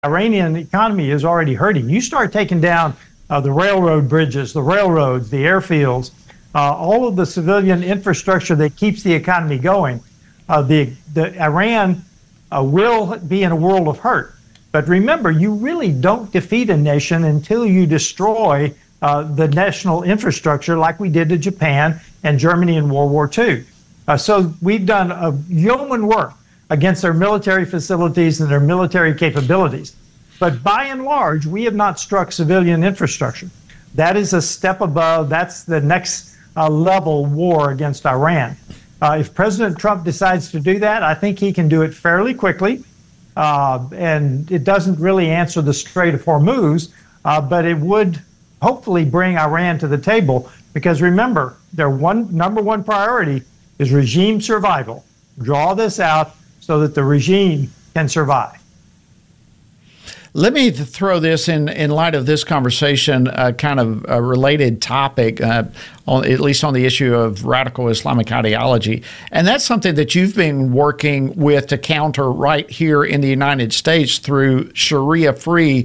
Iranian economy is already hurting. You start taking down the railroad bridges, the railroads, the airfields, all of the civilian infrastructure that keeps the economy going, Iran will be in a world of hurt. But remember, you really don't defeat a nation until you destroy the national infrastructure like we did to Japan and Germany in World War II. So we've done a yeoman work against their military facilities and their military capabilities. But by and large, we have not struck civilian infrastructure. That is a step above. That's the next level war against Iran. If President Trump decides to do that, I think he can do it fairly quickly. And it doesn't really answer the Strait of Hormuz, but it would hopefully bring Iran to the table. Because remember, their number one priority is regime survival. Draw this out so that the regime can survive. Let me throw this in light of this conversation, kind of a related topic, at least on the issue of radical Islamic ideology. And that's something that you've been working with to counter right here in the United States through Sharia-free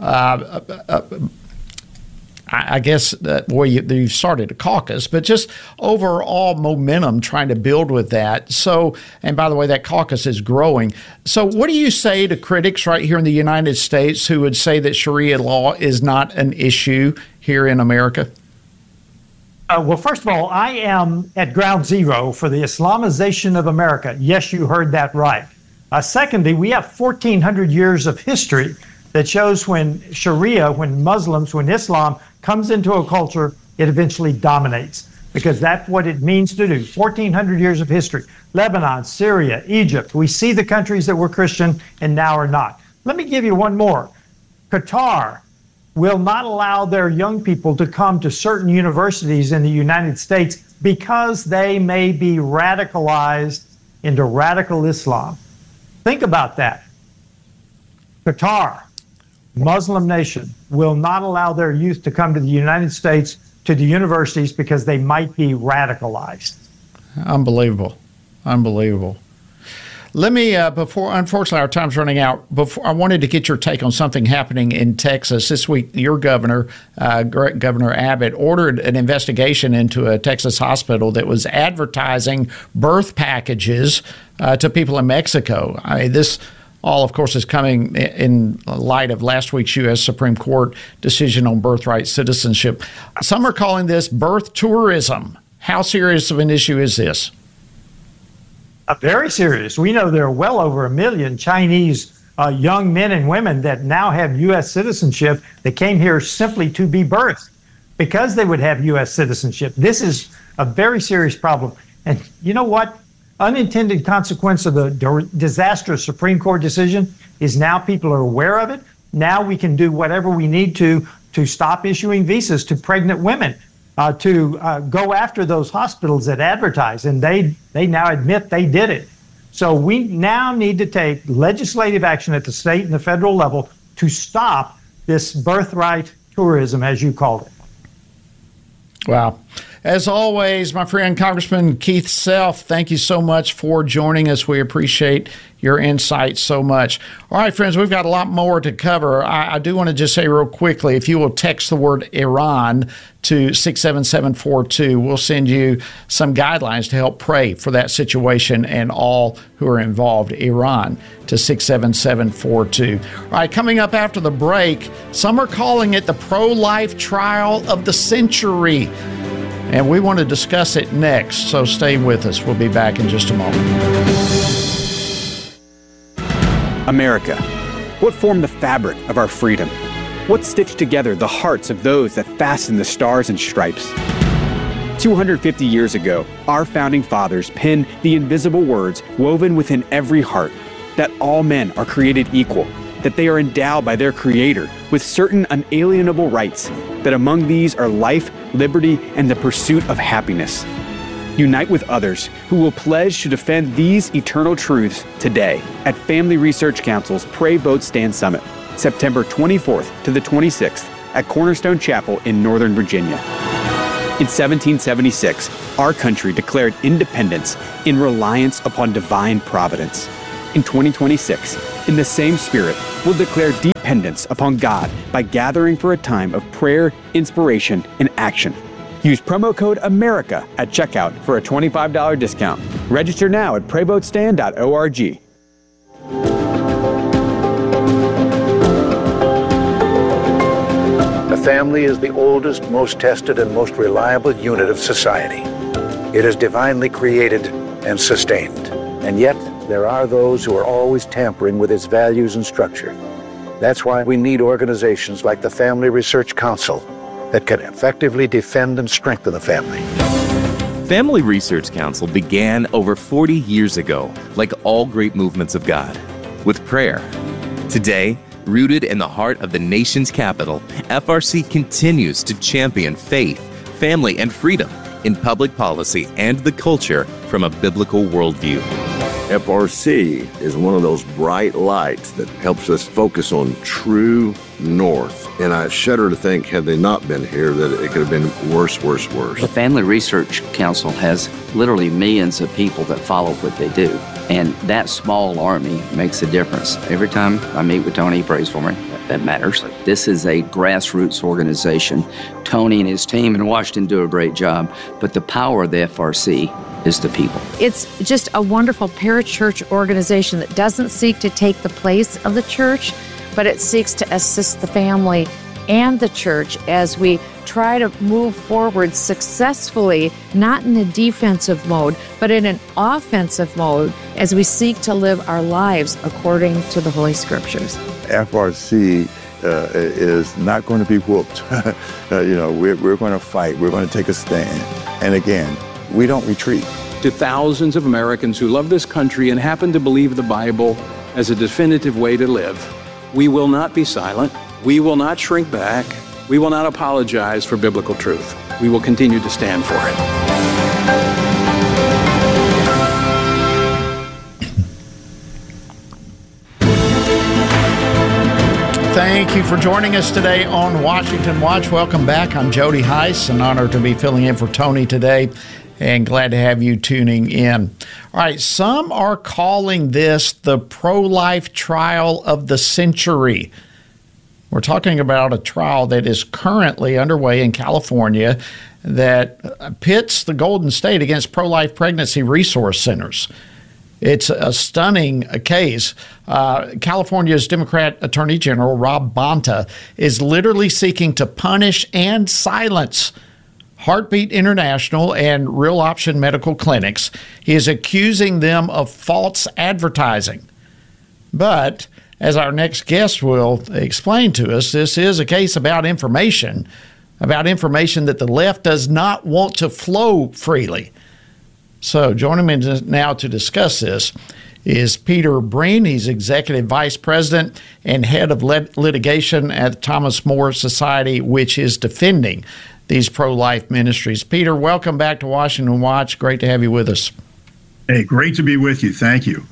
I guess you started a caucus, but just overall momentum trying to build with that. So, and by the way, that caucus is growing. So what do you say to critics right here in the United States who would say that Sharia law is not an issue here in America? Well, first of all, I am at ground zero for the Islamization of America. Yes, you heard that right. Secondly, we have 1,400 years of history that shows when Sharia, when Muslims, when Islam comes into a culture, it eventually dominates, because that's what it means to do. 1,400 years of history. Lebanon, Syria, Egypt. We see the countries that were Christian and now are not. Let me give you one more. Qatar will not allow their young people to come to certain universities in the United States because they may be radicalized into radical Islam. Think about that. Qatar, Muslim nation, will not allow their youth to come to the United States, to the universities, because they might be radicalized. Unbelievable. Unbelievable. Let me, unfortunately, our time's running out. I wanted to get your take on something happening in Texas. This week, your governor, Governor Abbott, ordered an investigation into a Texas hospital that was advertising birth packages to people in Mexico. This all, of course, is coming in light of last week's U.S. Supreme Court decision on birthright citizenship. Some are calling this birth tourism. How serious of an issue is this? Very serious. We know there are well over 1 million Chinese young men and women that now have U.S. citizenship that came here simply to be birthed because they would have U.S. citizenship. This is a very serious problem. And you know what? Unintended consequence of the disastrous Supreme Court decision is now people are aware of it. Now we can do whatever we need to stop issuing visas to pregnant women, to go after those hospitals that advertise, and they now admit they did it. So we now need to take legislative action at the state and the federal level to stop this birthright tourism, as you called it. Wow. As always, my friend Congressman Keith Self, thank you so much for joining us. We appreciate your insight so much. All right, friends, we've got a lot more to cover. I do want to just say real quickly, if you will text the word Iran to 67742, we'll send you some guidelines to help pray for that situation and all who are involved. Iran to 67742. All right, coming up after the break, some are calling it the pro-life trial of the century. And we want to discuss it next, so stay with us. We'll be back in just a moment. America, what formed the fabric of our freedom? What stitched together the hearts of those that fastened the stars and stripes? 250 years ago, our founding fathers penned the invisible words woven within every heart, that all men are created equal, that they are endowed by their Creator with certain unalienable rights, that among these are life, liberty, and the pursuit of happiness. Unite with others who will pledge to defend these eternal truths today at Family Research Council's Pray, Vote, Stand Summit, September 24th to the 26th at Cornerstone Chapel in Northern Virginia. In 1776, our country declared independence in reliance upon divine providence. In 2026, in the same spirit, we'll declare dependence upon God by gathering for a time of prayer, inspiration, and action. Use promo code AMERICA at checkout for a $25 discount. Register now at PrayVoteStand.org. The family is the oldest, most tested, and most reliable unit of society. It is divinely created and sustained. And yet, there are those who are always tampering with its values and structure. That's why we need organizations like the Family Research Council that can effectively defend and strengthen the family. Family Research Council began over 40 years ago, like all great movements of God, with prayer. Today, rooted in the heart of the nation's capital, FRC continues to champion faith, family, and freedom in public policy and the culture from a biblical worldview. FRC is one of those bright lights that helps us focus on true north. And I shudder to think, had they not been here, that it could have been worse. The Family Research Council has literally millions of people that follow what they do. And that small army makes a difference. Every time I meet with Tony, he prays for me. That matters. This is a grassroots organization. Tony and his team in Washington do a great job, but the power of the FRC is the people. It's just a wonderful parachurch organization that doesn't seek to take the place of the church, but it seeks to assist the family and the church as we try to move forward successfully, not in a defensive mode, but in an offensive mode as we seek to live our lives according to the Holy Scriptures. FRC is not going to be whooped. We're going to fight. We're going to take a stand. And again, we don't retreat. To thousands of Americans who love this country and happen to believe the Bible as a definitive way to live, we will not be silent. We will not shrink back. We will not apologize for biblical truth. We will continue to stand for it. Thank you for joining us today on Washington Watch. Welcome back. I'm Jody Heiss. An honor to be filling in for Tony today, and glad to have you tuning in. All right, some are calling this the pro-life trial of the century. We're talking about a trial that is currently underway in California that pits the Golden State against pro-life pregnancy resource centers. It's a stunning case. California's Democrat Attorney General Rob Bonta is literally seeking to punish and silence Heartbeat International and Real Option Medical Clinics. He is accusing them of false advertising. But as our next guest will explain to us, this is a case about information that the left does not want to flow freely. So joining me now to discuss this is Peter Breen. He's Executive Vice President and Head of Litigation at the Thomas More Society, which is defending these pro-life ministries. Peter, welcome back to Washington Watch. Great to have you with us. Hey, great to be with you. Thank you.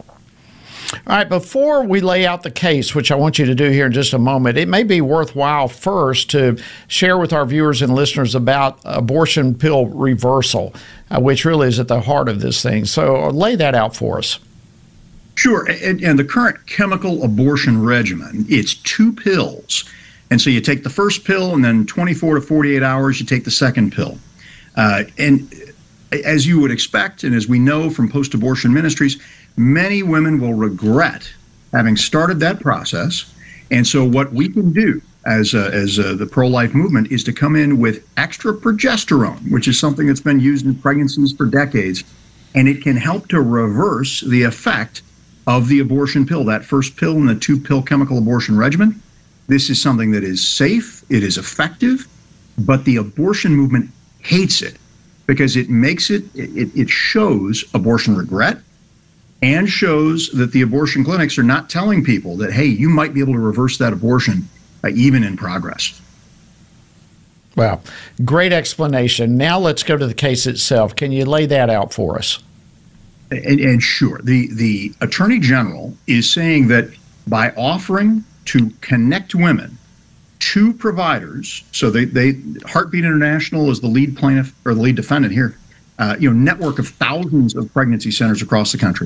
All right, before we lay out the case, which I want you to do here in just a moment, it may be worthwhile first to share with our viewers and listeners about abortion pill reversal, which really is at the heart of this thing. So lay that out for us. Sure. And the current chemical abortion regimen, it's 2 pills. And so you take the first pill, and then 24 to 48 hours, you take the second pill. And as you would expect, and as we know from post-abortion ministries, many women will regret having started that process. And so what we can do as the pro-life movement is to come in with extra progesterone, which is something that's been used in pregnancies for decades. And it can help to reverse the effect of the abortion pill, that first pill in the 2-pill chemical abortion regimen. This is something that is safe, it is effective, but the abortion movement hates it because it makes it shows abortion regret and shows that the abortion clinics are not telling people that, hey, you might be able to reverse that abortion even in progress. Wow, great explanation. Now let's go to the case itself. Can you lay that out for us? And sure, the Attorney General is saying that by offering to connect women to providers, so they Heartbeat International is the lead plaintiff or the lead defendant here, network of thousands of pregnancy centers across the country.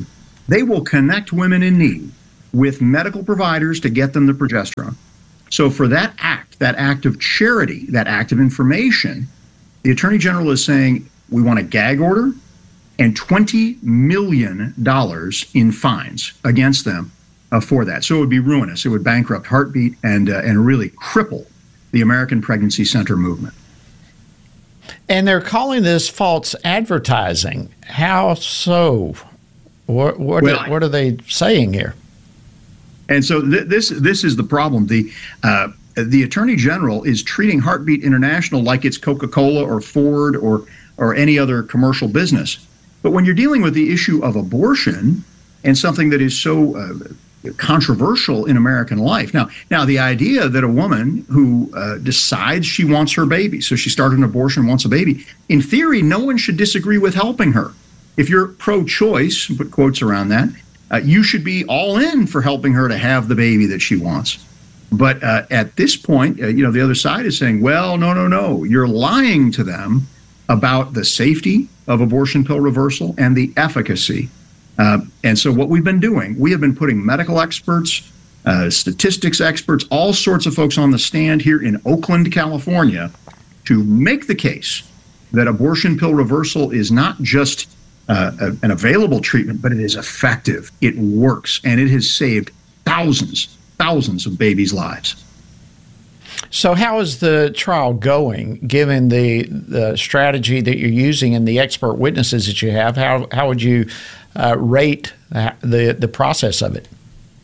They will connect women in need with medical providers to get them the progesterone. So for that act of charity, that act of information, the Attorney General is saying we want a gag order and $20 million in fines against them for that. So it would be ruinous. It would bankrupt Heartbeat and really cripple the American Pregnancy Center movement. And they're calling this false advertising. How so? What are they saying here? And so this is the problem. The Attorney General is treating Heartbeat International like it's Coca-Cola or Ford or any other commercial business. But when you're dealing with the issue of abortion and something that is so controversial in American life, now the idea that a woman who decides she wants her baby, so she started an abortion, wants a baby, in theory, no one should disagree with helping her. If you're pro-choice, put quotes around that, you should be all in for helping her to have the baby that she wants. But at this point, the other side is saying, well, no, you're lying to them about the safety of abortion pill reversal and the efficacy. And so what we've been doing, we have been putting medical experts, statistics experts, all sorts of folks on the stand here in Oakland, California, to make the case that abortion pill reversal is not just an available treatment, but it is effective. It works, and it has saved thousands of babies' lives. So how is the trial going, given the strategy that you're using and the expert witnesses that you have? How would you rate the process of it?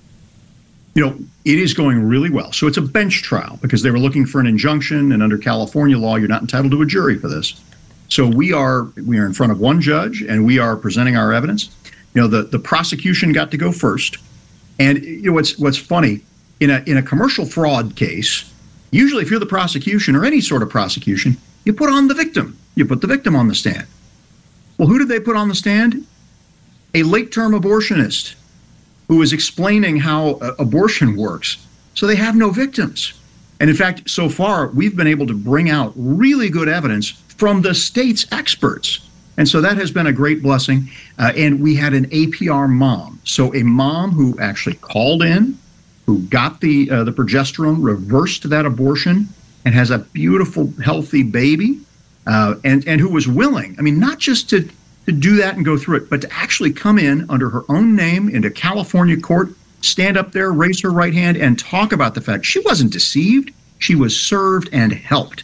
It is going really well. So it's a bench trial because they were looking for an injunction, and under California law, you're not entitled to a jury for this. So we are in front of one judge, and we are presenting our evidence. The prosecution got to go first. And what's funny, in a commercial fraud case, usually if you're the prosecution or any sort of prosecution, you put on the victim. You put the victim on the stand. Well, who did they put on the stand? A late-term abortionist who was explaining how abortion works. So they have no victims. And in fact, so far, we've been able to bring out really good evidence from the state's experts. And so that has been a great blessing. And we had an APR mom. So a mom who actually called in, who got the progesterone, reversed that abortion, and has a beautiful, healthy baby, and who was willing, not just to do that and go through it, but to actually come in under her own name into California court, stand up there, raise her right hand, and talk about the fact she wasn't deceived. She was served and helped.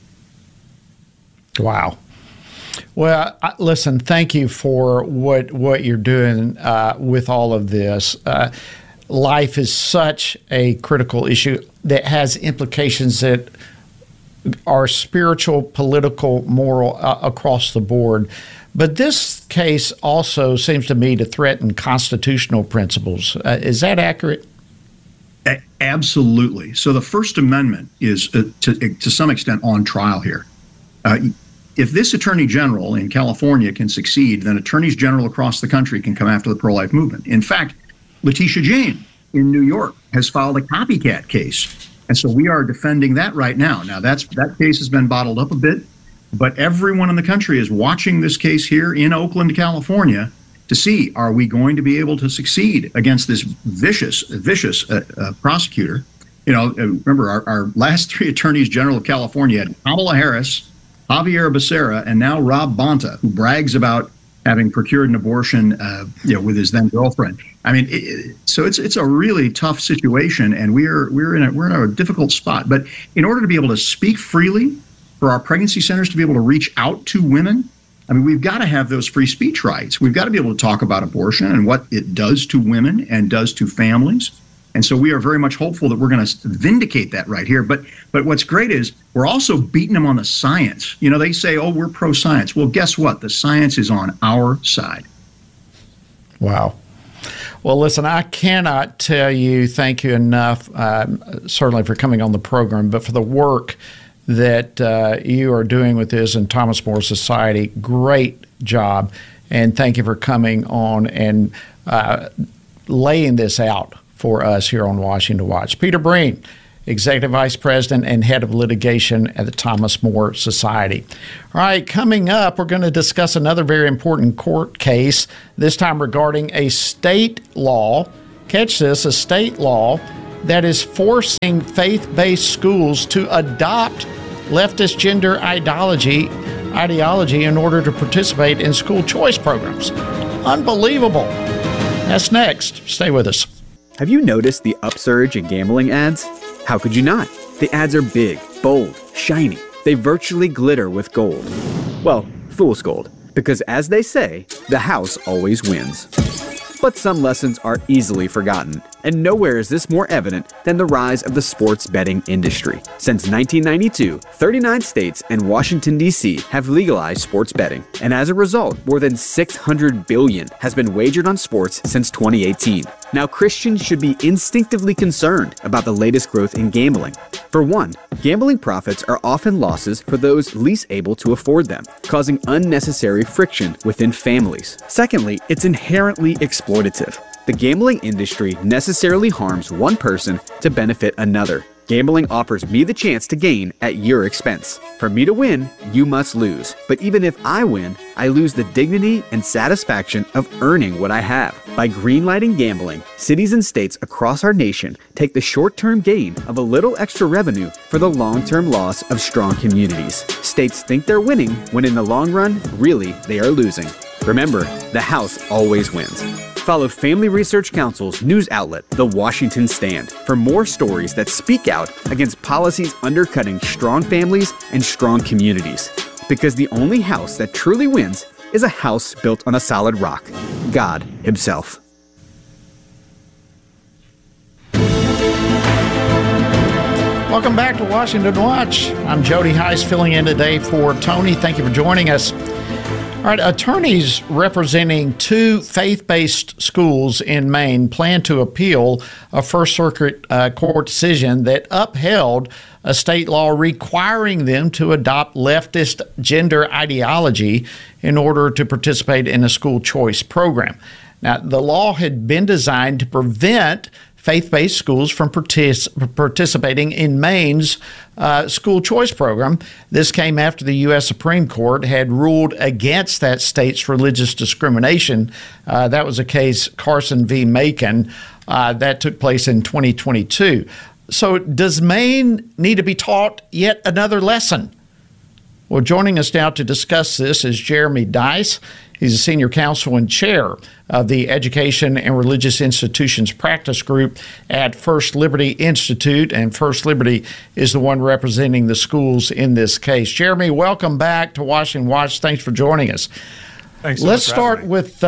Wow. Well, listen, thank you for what you're doing with all of this. Life is such a critical issue that has implications that are spiritual, political, moral, across the board. But this case also seems to me to threaten constitutional principles. Is that accurate? Absolutely. So the First Amendment is, to some extent, on trial here. If this attorney general in California can succeed, then attorneys general across the country can come after the pro-life movement. In fact, Letitia James in New York has filed a copycat case. And so we are defending that right now. Now, that case has been bottled up a bit, but everyone in the country is watching this case here in Oakland, California, to see, are we going to be able to succeed against this vicious prosecutor? Remember, our last three attorneys general of California had Kamala Harris, Javier Becerra, and now Rob Bonta, who brags about having procured an abortion, with his then girlfriend. So it's a really tough situation, and we're in a difficult spot. But in order to be able to speak freely, for our pregnancy centers to be able to reach out to women, we've got to have those free speech rights. We've got to be able to talk about abortion and what it does to women and does to families. And so we are very much hopeful that we're going to vindicate that right here. But what's great is we're also beating them on the science. They say, oh, we're pro-science. Well, guess what? The science is on our side. Wow. Well, listen, I cannot tell you thank you enough, certainly for coming on the program, but for the work that you are doing with this and Thomas More Society. Great job. And thank you for coming on and laying this out for us here on Washington Watch. Peter Breen, Executive Vice President and Head of Litigation at the Thomas More Society. All right, coming up, we're going to discuss another very important court case, this time regarding a state law. Catch this, a state law that is forcing faith-based schools to adopt leftist gender ideology in order to participate in school choice programs. Unbelievable. That's next. Stay with us. Have you noticed the upsurge in gambling ads? How could you not? The ads are big, bold, shiny. They virtually glitter with gold. Well, fool's gold. Because as they say, the house always wins. But some lessons are easily forgotten, and nowhere is this more evident than the rise of the sports betting industry. Since 1992, 39 states and Washington, D.C. have legalized sports betting, and as a result, more than $600 billion has been wagered on sports since 2018. Now, Christians should be instinctively concerned about the latest growth in gambling. For one, gambling profits are often losses for those least able to afford them, causing unnecessary friction within families. Secondly, it's inherently exploitative. The gambling industry necessarily harms one person to benefit another. Gambling offers me the chance to gain at your expense. For me to win, you must lose. But even if I win, I lose the dignity and satisfaction of earning what I have. By greenlighting gambling, cities and states across our nation take the short-term gain of a little extra revenue for the long-term loss of strong communities. States think they're winning when in the long run, really, they are losing. Remember, the house always wins. Follow Family Research Council's news outlet, The Washington Stand, for more stories that speak out against policies undercutting strong families and strong communities. Because the only house that truly wins is a house built on a solid rock, God Himself. Welcome back to Washington Watch. I'm Jody Heiss, filling in today for Tony. Thank you for joining us. All right, attorneys representing two faith-based schools in Maine plan to appeal a First Circuit court decision that upheld a state law requiring them to adopt leftist gender ideology in order to participate in a school choice program. Now, the law had been designed to prevent faith-based schools from participating in Maine's school choice program. This came after the U.S. Supreme Court had ruled against that state's religious discrimination. That was a case, Carson v. Macon, that took place in 2022. So does Maine need to be taught yet another lesson? Well, joining us now to discuss this is Jeremy Dys. He's a senior counsel and chair of the Education and Religious Institutions Practice Group at First Liberty Institute, and First Liberty is the one representing the schools in this case. Jeremy, welcome back to Washington Watch. Thanks for joining us. Thanks so let's much start with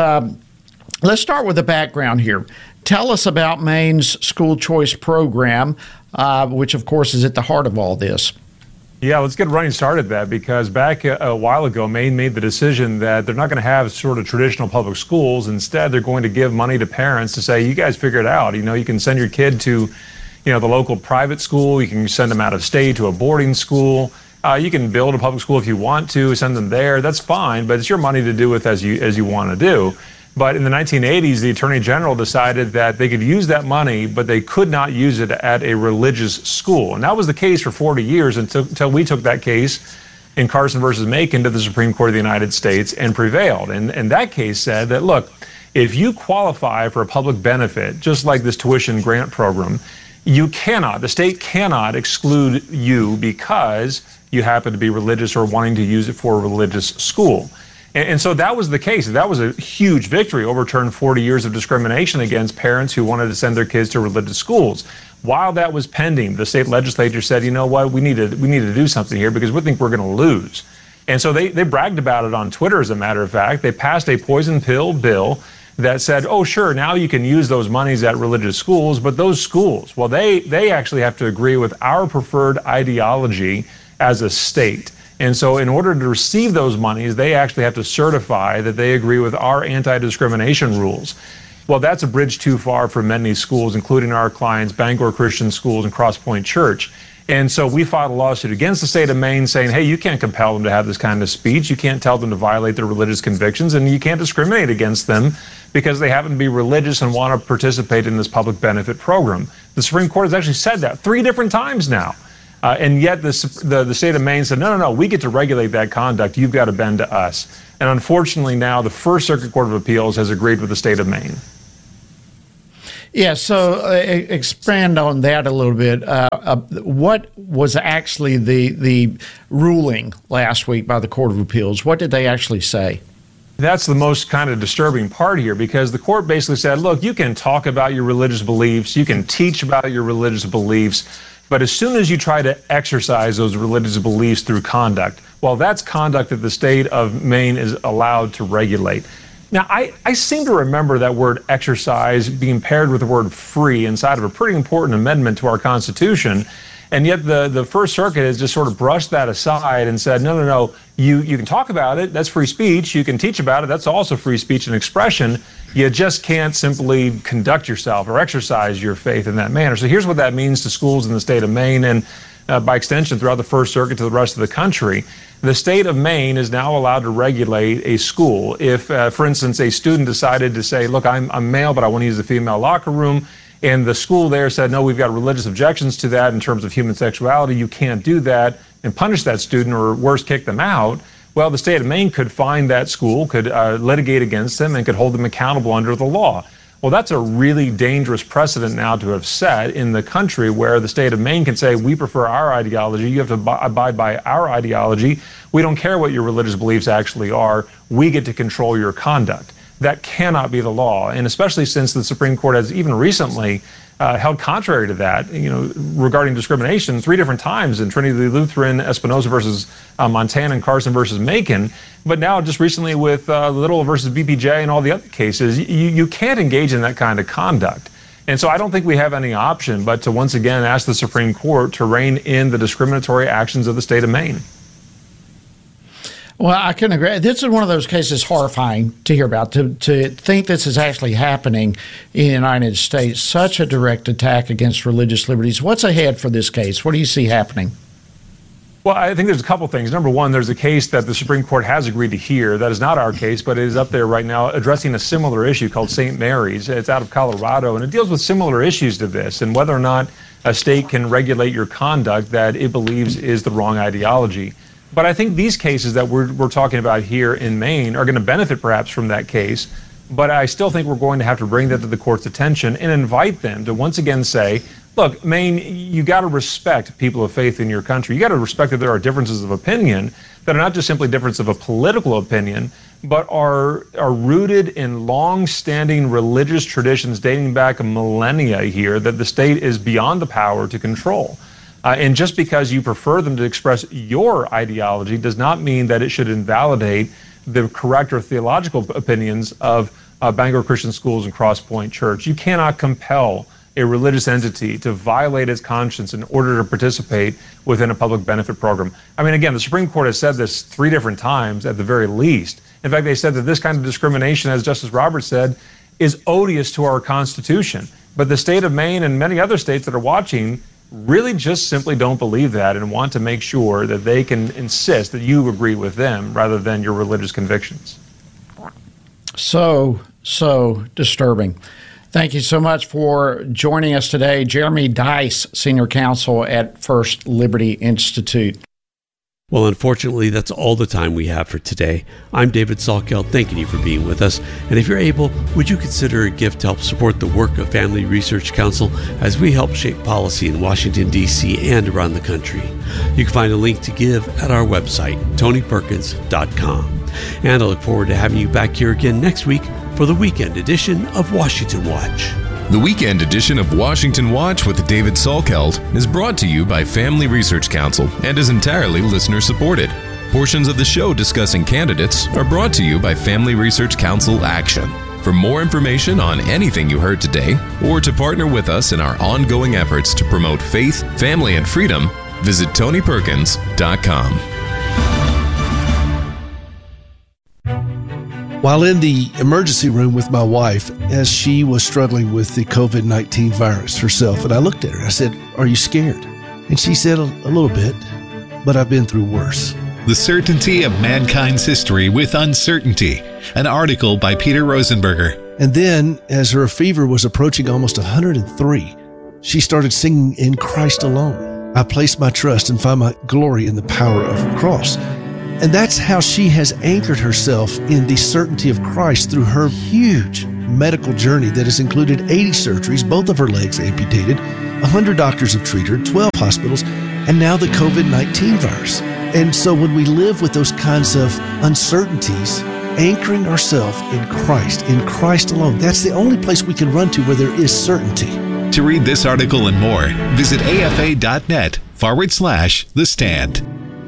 the background here. Tell us about Maine's school choice program, which of course is at the heart of all this. Yeah, let's get running started that, because back a while ago, Maine made the decision that they're not going to have sort of traditional public schools. Instead, they're going to give money to parents to say, you guys figure it out. You know, you can send your kid to, the local private school. You can send them out of state to a boarding school. You can build a public school if you want to, send them there. That's fine, but it's your money to do with as you want to do. But in the 1980s, the Attorney General decided that they could use that money, but they could not use it at a religious school. And that was the case for 40 years until we took that case in Carson versus Macon to the Supreme Court of the United States and prevailed. And that case said that, look, if you qualify for a public benefit, just like this tuition grant program, the state cannot exclude you because you happen to be religious or wanting to use it for a religious school. And so that was the case. That was a huge victory, overturned 40 years of discrimination against parents who wanted to send their kids to religious schools. While that was pending, the state legislature said, you know what, we need to do something here because we think we're going to lose. And so they bragged about it on Twitter, as a matter of fact. They passed a poison pill bill that said, oh, sure, now you can use those monies at religious schools, but those schools, well, they actually have to agree with our preferred ideology as a state. And so in order to receive those monies, they actually have to certify that they agree with our anti-discrimination rules. Well, that's a bridge too far for many schools, including our clients, Bangor Christian Schools and Cross Point Church. And so we filed a lawsuit against the state of Maine saying, hey, you can't compel them to have this kind of speech. You can't tell them to violate their religious convictions, and you can't discriminate against them because they happen to be religious and want to participate in this public benefit program. The Supreme Court has actually said that 3 different times now. And yet the state of Maine said, no, we get to regulate that conduct. You've got to bend to us. And unfortunately now the First Circuit Court of Appeals has agreed with the state of Maine. Yeah, so expand on that a little bit. What was actually the ruling last week by the Court of Appeals? What did they actually say? That's the most kind of disturbing part here, because the court basically said, look, you can talk about your religious beliefs, you can teach about your religious beliefs, but as soon as you try to exercise those religious beliefs through conduct, well, that's conduct that the state of Maine is allowed to regulate. Now, I seem to remember that word exercise being paired with the word free inside of a pretty important amendment to our Constitution, and yet the First Circuit has just sort of brushed that aside and said, no, you can talk about it, that's free speech, you can teach about it, that's also free speech and expression, you just can't simply conduct yourself or exercise your faith in that manner. So here's what that means to schools in the state of Maine, and by extension throughout the First Circuit to the rest of the country. The state of Maine is now allowed to regulate a school. If, for instance, a student decided to say, look, I'm male, but I want to use the female locker room, and the school there said, no, we've got religious objections to that in terms of human sexuality, you can't do that, and punish that student, or worse, kick them out, well, the state of Maine could fine that school, could litigate against them, and could hold them accountable under the law. Well, that's a really dangerous precedent now to have set in the country, where the state of Maine can say, we prefer our ideology, you have to abide by our ideology, we don't care what your religious beliefs actually are, we get to control your conduct. That cannot be the law, and especially since the Supreme Court has even recently held contrary to that, regarding discrimination 3 different times in Trinity Lutheran, Espinoza versus Montana, and Carson versus Macon. But now just recently with Little versus BPJ and all the other cases, you can't engage in that kind of conduct. And so I don't think we have any option but to once again ask the Supreme Court to rein in the discriminatory actions of the state of Maine. Well, I couldn't agree. This is one of those cases horrifying to hear about. To think this is actually happening in the United States, such a direct attack against religious liberties. What's ahead for this case? What do you see happening? Well, I think there's a couple things. Number one, there's a case that the Supreme Court has agreed to hear. That is not our case, but it is up there right now addressing a similar issue called St. Mary's. It's out of Colorado, and it deals with similar issues to this and whether or not a state can regulate your conduct that it believes is the wrong ideology. But I think these cases that we're talking about here in Maine are going to benefit perhaps from that case. But I still think we're going to have to bring that to the court's attention and invite them to once again say, look, Maine, you got to respect people of faith in your country. You got to respect that there are differences of opinion that are not just simply difference of a political opinion, but are rooted in long-standing religious traditions dating back a millennia here that the state is beyond the power to control. And just because you prefer them to express your ideology does not mean that it should invalidate the correct or theological opinions of Bangor Christian Schools and Cross Point Church. You cannot compel a religious entity to violate its conscience in order to participate within a public benefit program. I mean, again, the Supreme Court has said this 3 different times at the very least. In fact, they said that this kind of discrimination, as Justice Roberts said, is odious to our Constitution. But the state of Maine and many other states that are watching really just simply don't believe that and want to make sure that they can insist that you agree with them rather than your religious convictions. So disturbing. Thank you so much for joining us today. Jeremy Dys, Senior Counsel at First Liberty Institute. Well, unfortunately, that's all the time we have for today. I'm David Salkeld, thanking you for being with us. And if you're able, would you consider a gift to help support the work of Family Research Council as we help shape policy in Washington, D.C. and around the country? You can find a link to give at our website, TonyPerkins.com. And I look forward to having you back here again next week for the weekend edition of Washington Watch. The weekend edition of Washington Watch with David Salkeld is brought to you by Family Research Council and is entirely listener-supported. Portions of the show discussing candidates are brought to you by Family Research Council Action. For more information on anything you heard today, or to partner with us in our ongoing efforts to promote faith, family, and freedom, visit TonyPerkins.com. While in the emergency room with my wife, as she was struggling with the COVID-19 virus herself, and I looked at her, I said, "Are you scared?" And she said, a little bit, but I've been through worse. The Certainty of Mankind's History with Uncertainty, an article by Peter Rosenberger. And then, as her fever was approaching almost 103, she started singing In Christ Alone. I place my trust and find my glory in the power of the cross. And that's how she has anchored herself in the certainty of Christ through her huge medical journey that has included 80 surgeries, both of her legs amputated, 100 doctors have treated her, 12 hospitals, and now the COVID-19 virus. And so when we live with those kinds of uncertainties, anchoring ourselves in Christ alone, that's the only place we can run to where there is certainty. To read this article and more, visit afa.net/The Stand.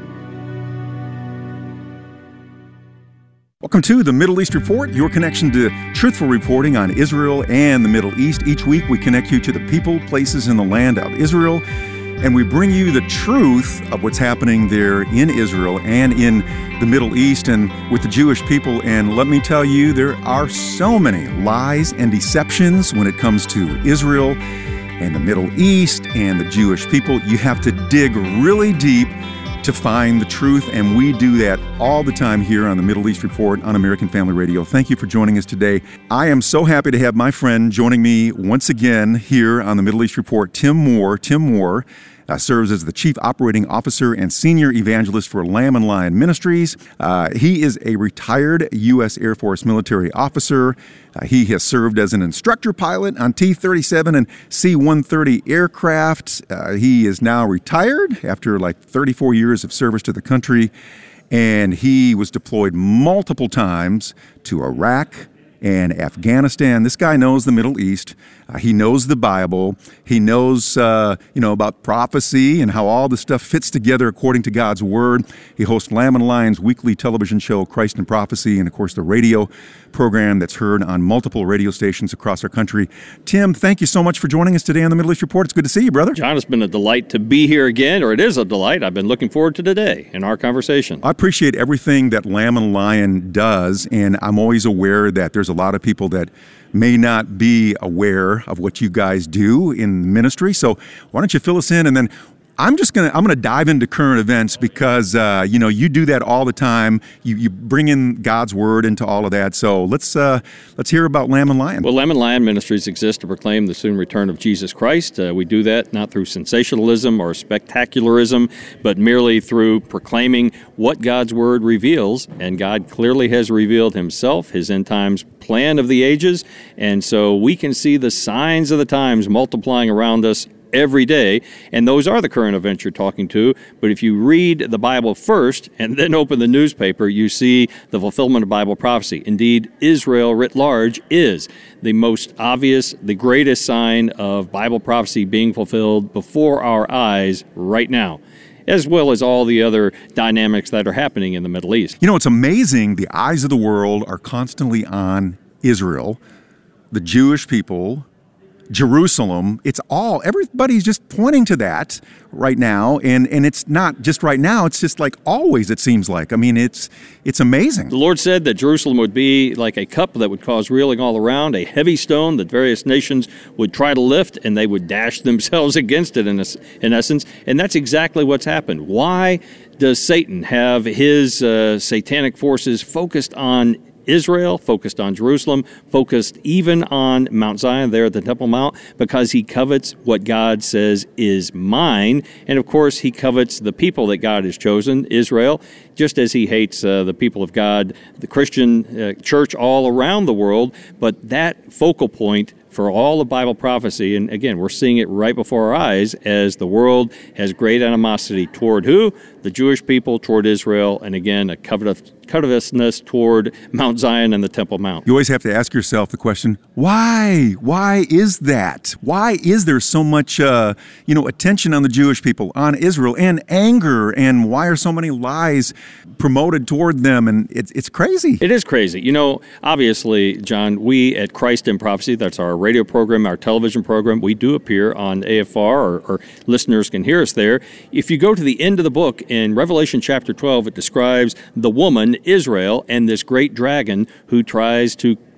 Welcome to the Middle East Report, your connection to truthful reporting on Israel and the Middle East. Each week we connect you to the people, places, and the land of Israel, and we bring you the truth of what's happening there in Israel and in the Middle East and with the Jewish people. And let me tell you, there are so many lies and deceptions when it comes to Israel and the Middle East and the Jewish people. You have to dig really deep to find the truth, and we do that all the time here on the Middle East Report on American Family Radio. Thank you for joining us today. I am so happy to have my friend joining me once again here on the Middle East Report, Tim Moore. Tim Moore serves as the Chief Operating Officer and Senior Evangelist for Lamb and Lion Ministries. He is a retired U.S. Air Force military officer. He has served as an instructor pilot on T-37 and C-130 aircraft. He is now retired after like 34 years of service to the country, and he was deployed multiple times to Iraq and Afghanistan. This guy knows the Middle East. He knows the Bible. He knows, about prophecy and how all this stuff fits together according to God's Word. He hosts Lamb and Lion's weekly television show, Christ in Prophecy, and, of course, the radio program that's heard on multiple radio stations across our country. Tim, thank you so much for joining us today on the Middle East Report. It's good to see you, brother. John, it's been a delight to be here again, or it is a delight. I've been looking forward to today in our conversation. I appreciate everything that Lamb and Lion does, and I'm always aware that there's a lot of people that may not be aware of what you guys do in ministry. So why don't you fill us in, and then I'm gonna dive into current events because you do that all the time. You bring in God's Word into all of that. So let's hear about Lamb and Lion. Well, Lamb and Lion Ministries exist to proclaim the soon return of Jesus Christ. We do that not through sensationalism or spectacularism, but merely through proclaiming what God's Word reveals. And God clearly has revealed Himself, His end times plan of the ages, and so we can see the signs of the times multiplying around us every day, and those are the current events you're talking to. But if you read the Bible first and then open the newspaper, you see the fulfillment of Bible prophecy. Indeed, Israel writ large is the most obvious, the greatest sign of Bible prophecy being fulfilled before our eyes right now, as well as all the other dynamics that are happening in the Middle East. You know, it's amazing. The eyes of the world are constantly on Israel, the Jewish people, Jerusalem. Everybody's just pointing to that right now, and it's not just right now, it's just like always, it seems like. I mean, it's amazing. The Lord said that Jerusalem would be like a cup that would cause reeling all around, a heavy stone that various nations would try to lift, and they would dash themselves against it in essence, and that's exactly what's happened. Why does Satan have his satanic forces focused on Israel, focused on Jerusalem, focused even on Mount Zion there at the Temple Mount? Because he covets what God says is mine. And of course, he covets the people that God has chosen, Israel, just as he hates the people of God, the Christian church all around the world. But that focal point for all of Bible prophecy, and again, we're seeing it right before our eyes as the world has great animosity toward who? The Jewish people, toward Israel, and again, a covetousness toward Mount Zion and the Temple Mount. You always have to ask yourself the question, why? Why is that? Why is there so much, attention on the Jewish people, on Israel, and anger, and why are so many lies promoted toward them? And it's crazy. It is crazy. You know, obviously, John, we at Christ in Prophecy, that's our radio program, our television program, we do appear on AFR, or listeners can hear us there. If you go to the end of the book, in Revelation chapter 12, it describes the woman, Israel, and this great dragon who tries to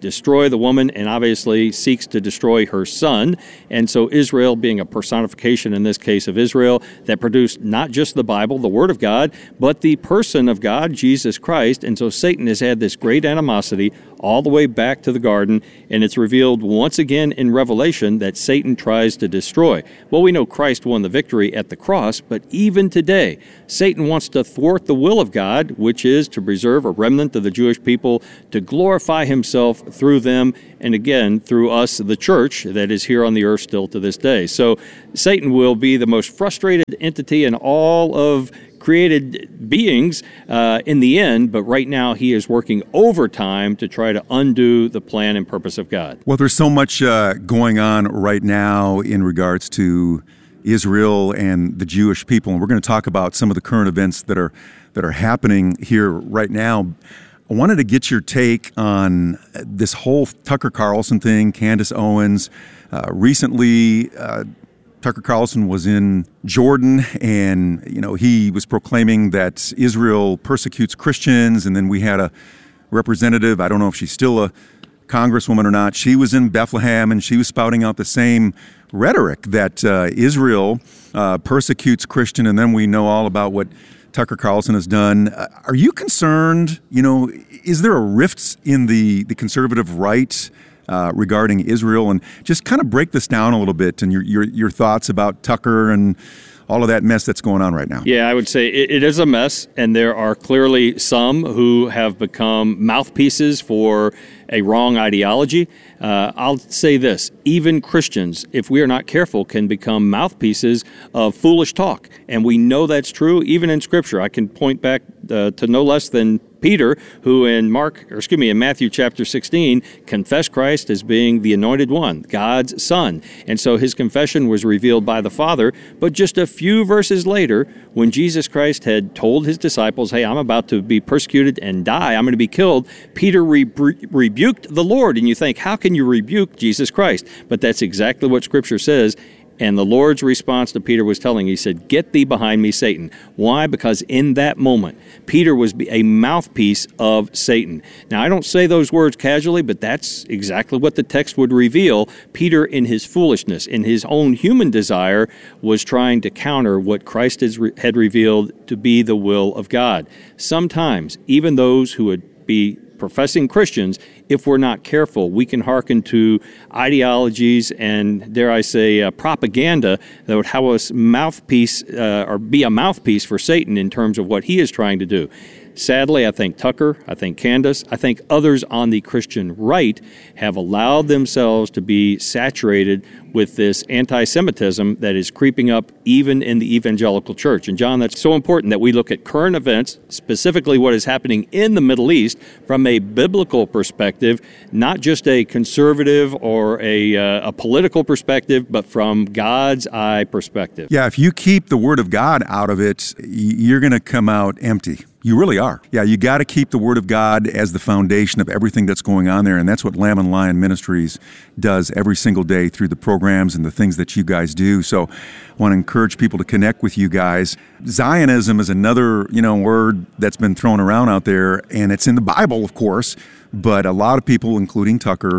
destroy the woman and obviously seeks to destroy her son. And so Israel being a personification in this case of Israel that produced not just the Bible, the Word of God, but the person of God, Jesus Christ. And so Satan has had this great animosity all the way back to the garden, and it's revealed once again in Revelation that Satan tries to destroy. Well, we know Christ won the victory at the cross, but even today, Satan wants to thwart the will of God, which is to preserve a remnant of the Jewish people, to glorify himself through them, and again, through us, the church, that is here on the earth still to this day. So Satan will be the most frustrated entity in all of created beings in the end, but right now he is working overtime to try to undo the plan and purpose of God. Well, there's so much going on right now in regards to Israel and the Jewish people, and we're going to talk about some of the current events that are happening here right now. I wanted to get your take on this whole Tucker Carlson thing, Candace Owens. Recently, Tucker Carlson was in Jordan, and he was proclaiming that Israel persecutes Christians. And then we had a representative, I don't know if she's still a congresswoman or not, she was in Bethlehem, and she was spouting out the same rhetoric that Israel persecutes Christian. And then we know all about what Tucker Carlson has done. Are you concerned? Is there a rift in the conservative right regarding Israel? And just kind of break this down a little bit, and your thoughts about Tucker and all of that mess that's going on right now. Yeah, I would say it is a mess, and there are clearly some who have become mouthpieces for a wrong ideology. I'll say this, even Christians, if we are not careful, can become mouthpieces of foolish talk. And we know that's true even in Scripture. I can point back to no less than Peter, who in Matthew chapter 16 confessed Christ as being the anointed one, God's son. And so his confession was revealed by the Father. But just a few verses later, when Jesus Christ had told his disciples, hey, I'm about to be persecuted and die, I'm going to be killed, Peter rebuked the Lord. And you think, how can you rebuke Jesus Christ? But that's exactly what Scripture says. And the Lord's response to Peter was telling, he said, get thee behind me, Satan. Why? Because in that moment, Peter was a mouthpiece of Satan. Now, I don't say those words casually, but that's exactly what the text would reveal. Peter, in his foolishness, in his own human desire, was trying to counter what Christ had revealed to be the will of God. Sometimes, even those who would be professing Christians, if we're not careful, we can hearken to ideologies and, dare I say, propaganda that would have us mouthpiece or be a mouthpiece for Satan in terms of what he is trying to do. Sadly, I think Tucker, I think Candace, I think others on the Christian right have allowed themselves to be saturated with this anti-Semitism that is creeping up even in the evangelical church. And John, that's so important that we look at current events, specifically what is happening in the Middle East, from a biblical perspective, not just a conservative or a political perspective, but from God's eye perspective. Yeah, if you keep the Word of God out of it, you're going to come out empty. You really are. Yeah, you got to keep the Word of God as the foundation of everything that's going on there, and that's what Lamb and Lion Ministries does every single day through the programs and the things that you guys do. So I want to encourage people to connect with you guys. Zionism is another, word that's been thrown around out there, and it's in the Bible, of course, but a lot of people, including Tucker,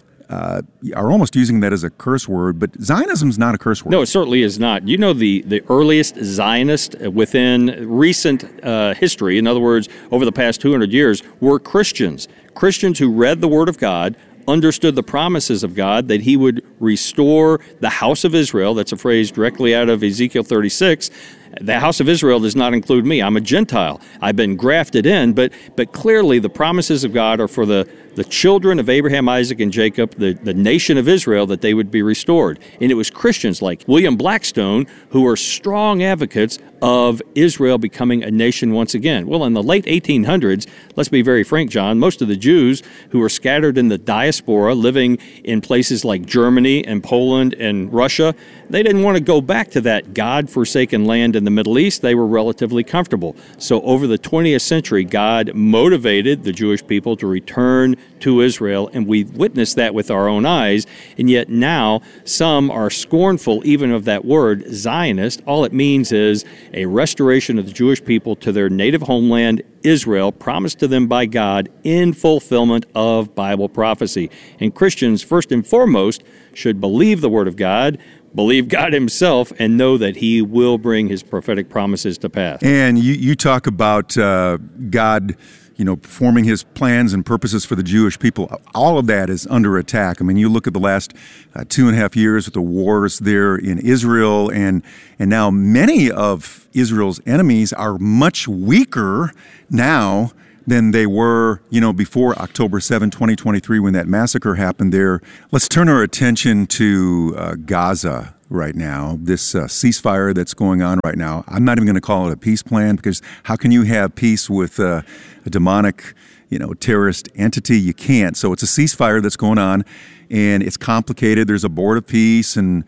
are almost using that as a curse word, but Zionism's not a curse word. No, it certainly is not. The earliest Zionist within recent history, in other words, over the past 200 years, were Christians. Christians who read the Word of God, understood the promises of God, that he would restore the house of Israel. That's a phrase directly out of Ezekiel 36. The house of Israel does not include me. I'm a Gentile. I've been grafted in, but clearly the promises of God are for the children of Abraham, Isaac, and Jacob, the nation of Israel, that they would be restored. And it was Christians like William Blackstone who were strong advocates of Israel becoming a nation once again. Well, in the late 1800s, let's be very frank, John, most of the Jews who were scattered in the diaspora, living in places like Germany and Poland and Russia, they didn't want to go back to that God-forsaken land in the Middle East. They were relatively comfortable. So over the 20th century, God motivated the Jewish people to return to Israel, and we witnessed that with our own eyes. And yet now some are scornful even of that word, Zionist. All it means is a restoration of the Jewish people to their native homeland, Israel, promised to them by God in fulfillment of Bible prophecy. And Christians, first and foremost, should believe the Word of God, believe God himself, and know that he will bring his prophetic promises to pass. And you talk about God, performing his plans and purposes for the Jewish people. All of that is under attack. I mean, you look at the last 2.5 years with the wars there in Israel, and now many of Israel's enemies are much weaker now than they were, before October 7, 2023, when that massacre happened there. Let's turn our attention to Gaza right now, this ceasefire that's going on right now. I'm not even going to call it a peace plan, because how can you have peace with a demonic, terrorist entity? You can't. So it's a ceasefire that's going on, and it's complicated. There's a board of peace, and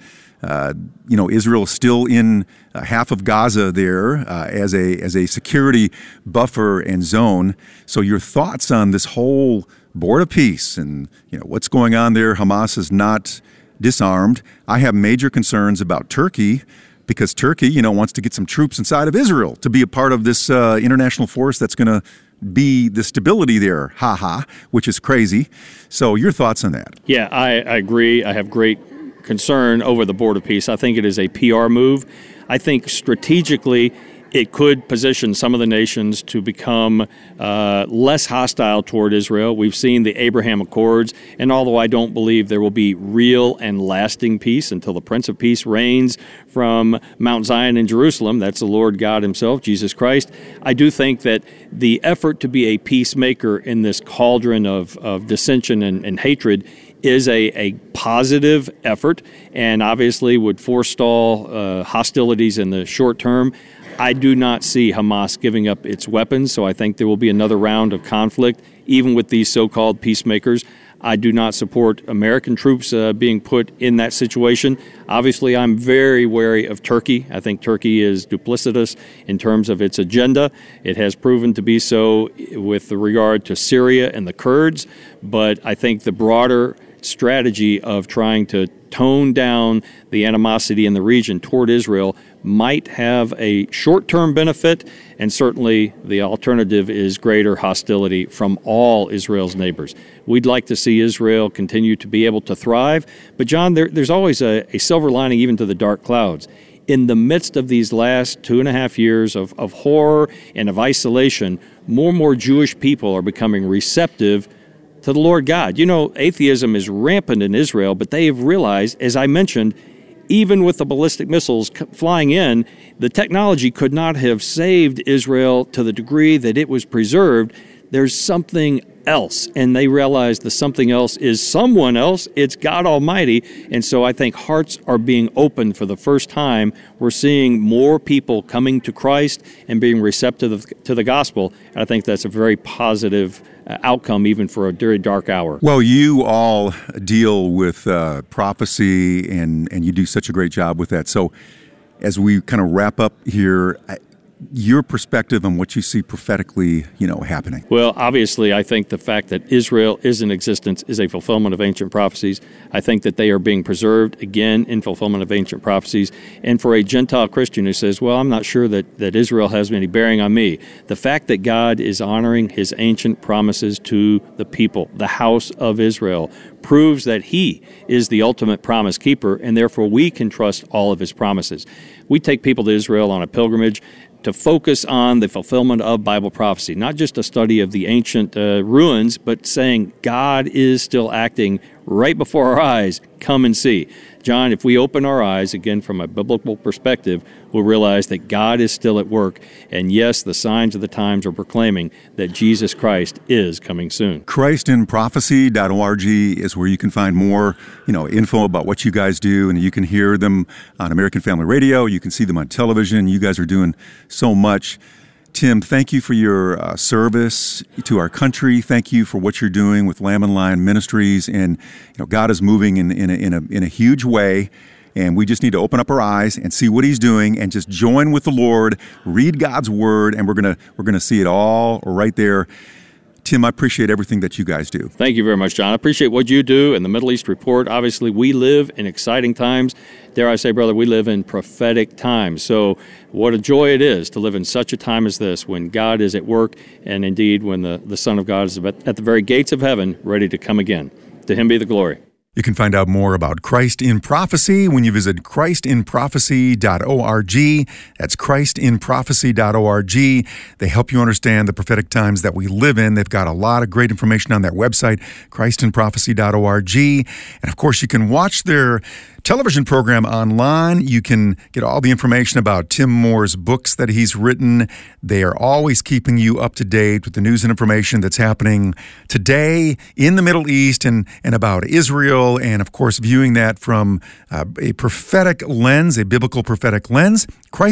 Israel is still in half of Gaza there as a security buffer and zone. So your thoughts on this whole board of peace and what's going on there? Hamas is not disarmed. I have major concerns about Turkey, because Turkey, wants to get some troops inside of Israel to be a part of this international force that's going to be the stability there, which is crazy. So your thoughts on that? Yeah, I agree. I have great concern over the board of peace. I think it is a PR move. I think strategically it could position some of the nations to become less hostile toward Israel. We've seen the Abraham Accords, and although I don't believe there will be real and lasting peace until the Prince of Peace reigns from Mount Zion in Jerusalem, that's the Lord God himself, Jesus Christ, I do think that the effort to be a peacemaker in this cauldron of dissension and hatred is a positive effort, and obviously would forestall hostilities in the short term. I do not see Hamas giving up its weapons, so I think there will be another round of conflict, even with these so-called peacemakers. I do not support American troops being put in that situation. Obviously, I'm very wary of Turkey. I think Turkey is duplicitous in terms of its agenda. It has proven to be so with regard to Syria and the Kurds, but I think the broader strategy of trying to tone down the animosity in the region toward Israel might have a short-term benefit, and certainly the alternative is greater hostility from all Israel's neighbors. We'd like to see Israel continue to be able to thrive, but John, there's always a silver lining even to the dark clouds. In the midst of these last 2.5 years of horror and of isolation, more and more Jewish people are becoming receptive to the Lord God. Atheism is rampant in Israel, but they have realized, as I mentioned, even with the ballistic missiles flying in, the technology could not have saved Israel to the degree that it was preserved. There's something else, and they realize the something else is someone else. It's God Almighty, and so I think hearts are being opened for the first time. We're seeing more people coming to Christ and being receptive to the gospel, and I think that's a very positive outcome even for a very dark hour. Well, you all deal with prophecy, and you do such a great job with that. So as we kind of wrap up here, your perspective on what you see prophetically, happening. Well, obviously, I think the fact that Israel is in existence is a fulfillment of ancient prophecies. I think that they are being preserved, again, in fulfillment of ancient prophecies. And for a Gentile Christian who says, well, I'm not sure that Israel has any bearing on me, the fact that God is honoring his ancient promises to the people, the house of Israel, proves that he is the ultimate promise keeper, and therefore we can trust all of his promises. We take people to Israel on a pilgrimage to focus on the fulfillment of Bible prophecy, not just a study of the ancient ruins, but saying God is still acting right before our eyes. Come and see. John, if we open our eyes, again, from a biblical perspective, we'll realize that God is still at work. And yes, the signs of the times are proclaiming that Jesus Christ is coming soon. ChristinProphecy.org is where you can find more, info about what you guys do, and you can hear them on American Family Radio. You can see them on television. You guys are doing so much. Tim, thank you for your service to our country. Thank you for what you're doing with Lamb and Lion Ministries. And God is moving in a huge way. And we just need to open up our eyes and see what he's doing, and just join with the Lord, read God's word, and we're gonna see it all right there. Tim, I appreciate everything that you guys do. Thank you very much, John. I appreciate what you do and the Middle East Report. Obviously, we live in exciting times. Dare I say, brother, we live in prophetic times. So what a joy it is to live in such a time as this, when God is at work, and indeed when the Son of God is at the very gates of heaven, ready to come again. To him be the glory. You can find out more about Christ in Prophecy when you visit christinprophecy.org. That's christinprophecy.org. They help you understand the prophetic times that we live in. They've got a lot of great information on their website, christinprophecy.org. And of course, you can watch their television program online. You can get all the information about Tim Moore's books that he's written. They are always keeping you up to date with the news and information that's happening today in the Middle East and about Israel, and of course viewing that from a prophetic lens, a biblical prophetic lens,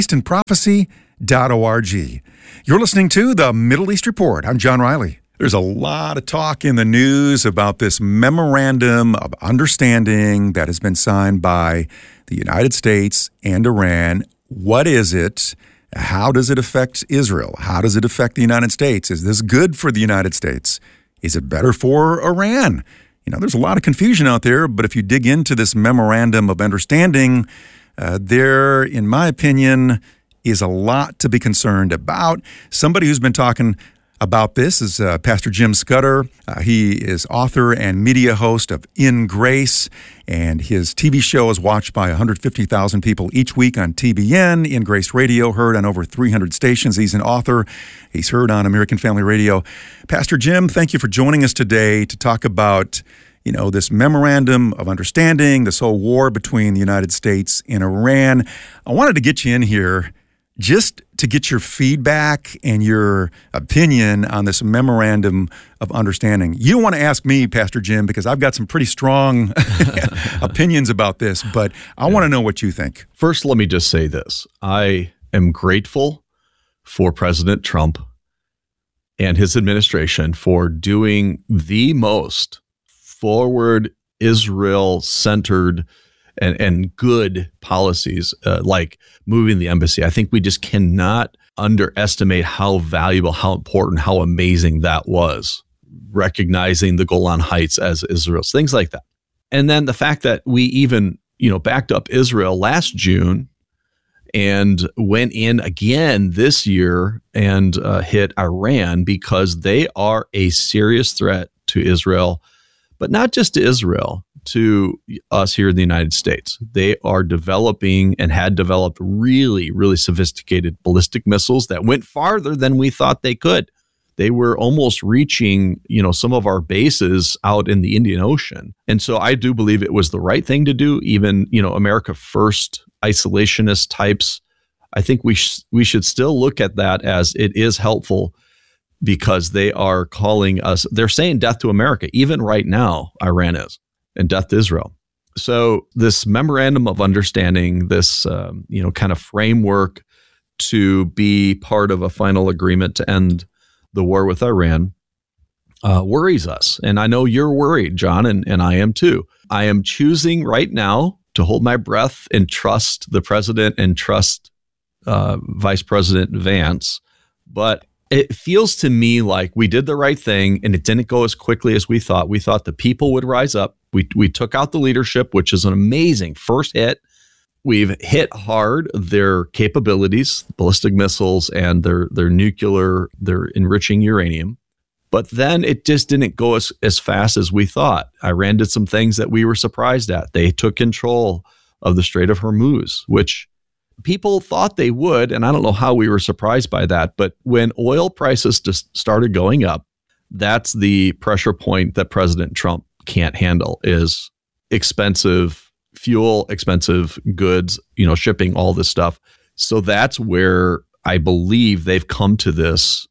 christinprophecy.org. You're listening to the Middle East Report. I'm John Riley. There's a lot of talk in the news about this memorandum of understanding that has been signed by the United States and Iran. What is it? How does it affect Israel? How does it affect the United States? Is this good for the United States? Is it better for Iran? You know, there's a lot of confusion out there, but if you dig into this memorandum of understanding, there, in my opinion, is a lot to be concerned about. Somebody who's been talking about this is Pastor Jim Scudder. He is author and media host of In Grace, and his TV show is watched by 150,000 people each week on TBN. In Grace Radio, heard on over 300 stations. He's an author. He's heard on American Family Radio. Pastor Jim, thank you for joining us today to talk about, you know, this memorandum of understanding, this whole war between the United States and Iran. I wanted to get you in here just to get your feedback and your opinion on this memorandum of understanding. You don't want to ask me, Pastor Jim, because I've got some pretty strong opinions about this, but I want to know what you think. First, let me just say this. I am grateful for President Trump and his administration for doing the most forward, Israel-centered and good policies, like moving the embassy. I think we just cannot underestimate how valuable, how important, how amazing that was, recognizing the Golan Heights as Israel's, things like that. And then the fact that we even, backed up Israel last June and went in again this year and hit Iran, because they are a serious threat to Israel, but not just to Israel, to us here in the United States. They are developing and had developed really, really sophisticated ballistic missiles that went farther than we thought they could. They were almost reaching, some of our bases out in the Indian Ocean. And so I do believe it was the right thing to do. Even, America First isolationist types, I think we should still look at that as it is helpful, because they are calling us, they're saying death to America. Even right now, Iran is. And death to Israel. So this memorandum of understanding, this kind of framework to be part of a final agreement to end the war with Iran worries us. And I know you're worried, John, and I am too. I am choosing right now to hold my breath and trust the president and trust Vice President Vance. But it feels to me like we did the right thing and it didn't go as quickly as we thought. We thought the people would rise up. We took out the leadership, which is an amazing first hit. We've hit hard their capabilities, ballistic missiles, and their nuclear, their enriching uranium. But then it just didn't go as fast as we thought. Iran did some things that we were surprised at. They took control of the Strait of Hormuz, which people thought they would, and I don't know how we were surprised by that. But when oil prices just started going up, that's the pressure point that President Trump can't handle, is expensive fuel, expensive goods, shipping, all this stuff. So that's where I believe they've come to this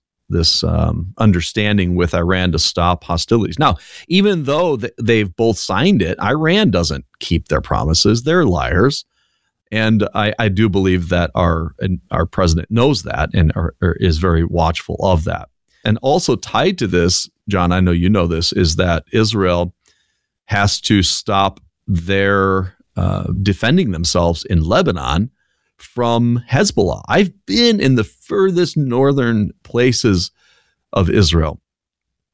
understanding with Iran to stop hostilities. Now, even though they've both signed it, Iran doesn't keep their promises. They're liars. And I do believe that our president knows that and is very watchful of that. And also tied to this, John, I know you know this, is that Israel has to stop their defending themselves in Lebanon from Hezbollah. I've been in the furthest northern places of Israel,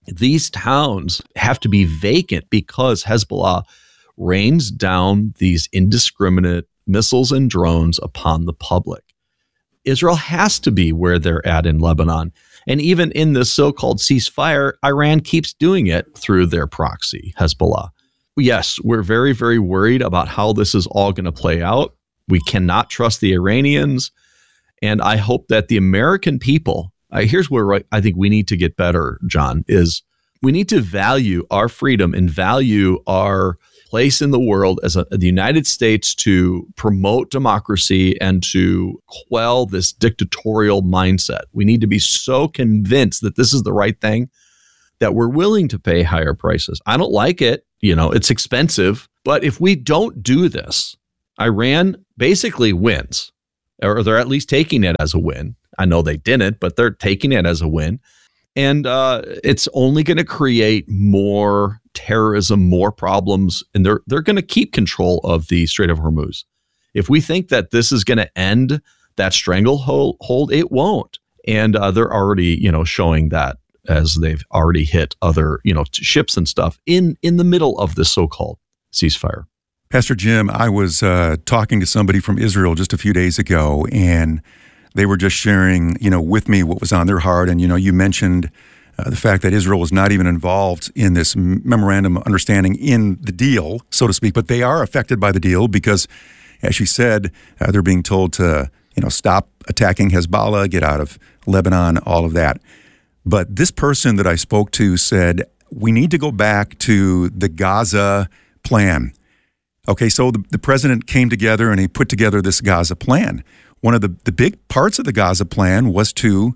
These towns have to be vacant because Hezbollah rains down these indiscriminate missiles and drones upon the public. Israel has to be where they're at in Lebanon. And even in this so-called ceasefire, Iran keeps doing it through their proxy, Hezbollah. Yes, we're very, very worried about how this is all going to play out. We cannot trust the Iranians. And I hope that the American people, here's where I think we need to get better, John, is we need to value our freedom and value our place in the world as the United States to promote democracy and to quell this dictatorial mindset. We need to be so convinced that this is the right thing that we're willing to pay higher prices. I don't like it. It's expensive. But if we don't do this, Iran basically wins, or they're at least taking it as a win. I know they didn't, but they're taking it as a win. And it's only going to create more terrorism, more problems, and they're going to keep control of the Strait of Hormuz. If we think that this is going to end that stranglehold, it won't. And they're already, showing that as they've already hit other, ships and stuff in the middle of this so-called ceasefire. Pastor Jim, I was talking to somebody from Israel just a few days ago, and they were just sharing, with me what was on their heart. And, you mentioned the fact that Israel was not even involved in this memorandum of understanding in the deal, so to speak, but they are affected by the deal because, as you said, they're being told to, stop attacking Hezbollah, get out of Lebanon, all of that. But this person that I spoke to said, we need to go back to the Gaza plan. Okay, so the president came together and he put together this Gaza plan. One of the big parts of the Gaza plan was to